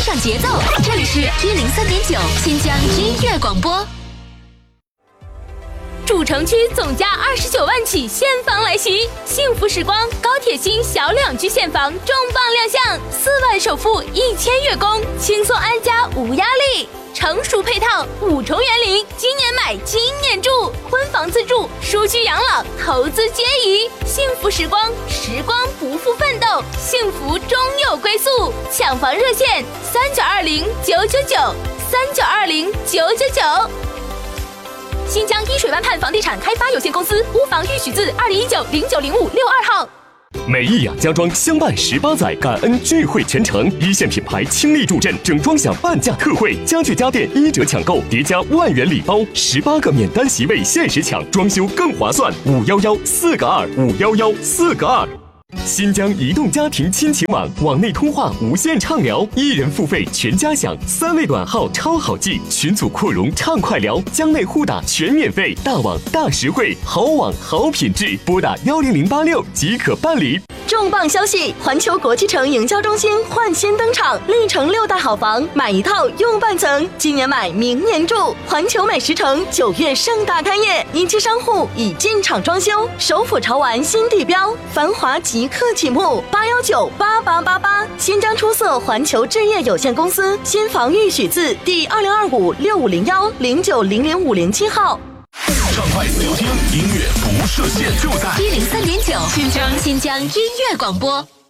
上节奏。这里是103.9新疆音乐广播。主城区总价29万起现房来袭，幸福时光高铁新小两居现房重磅亮相，4万首付1000月供，轻松安家无压力。成熟配套5重园林，今年买今年住，婚房自住，舒居养老，投资皆宜。幸福时光，时光不负奋斗，幸福终有归宿。抢房热线3920-999，3920-999。新疆依水湾畔房地产开发有限公司屋房预许字2019090562号。 美意雅家装相伴18载，感恩聚会全程，一线品牌倾力助阵，整装享半价特惠，家具家电1折抢购，叠加万元礼包，18个免单席位限时抢，装修更划算。511-4个2，511-4个2。新疆移动家庭亲情网，网内通话无限畅聊，1人付费全家享，3位短号超好记，群组扩容畅快聊，疆内互打全免费，大网大实惠，好网好品质，拨打10086即可办理。 重磅消息！环球国际城营销中心焕新登场，历城6大好房，买一套用半层，今年买明年住。环球美食城9月盛大开业，一期商户已进场装修，首府潮玩新地标，繁华即刻启幕，8198888。新疆出色环球置业有限公司新房预许字第20256501090057号。 畅快自由听，音乐不设限，就在 103.9新疆音乐广播。